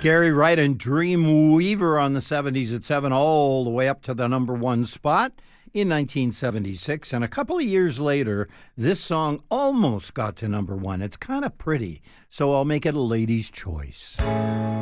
Gary Wright and Dreamweaver on the 70s at 7, all the way up to the number one spot in 1976. And a couple of years later, this song almost got to number one. It's kind of pretty, so I'll make it a lady's choice.